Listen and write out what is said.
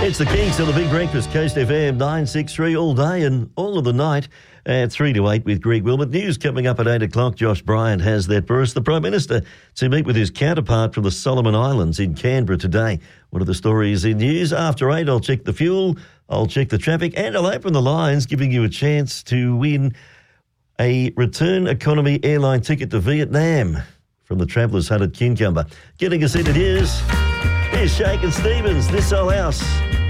It's the Kings on the Big Breakfast, Coast FM 963 all day and all of the night at 3 to 8 with Greg Wilmot. News coming up at 8 o'clock. Josh Bryant has that for us. The Prime Minister to meet with his counterpart from the Solomon Islands in Canberra today. One of the stories in news. After 8, I'll check the fuel, I'll check the traffic, and I'll open the lines, giving you a chance to win a return economy airline ticket to Vietnam from the Travellers' Hut at Kincumber. Getting us into news, here's Shake and Stevens, This Old House.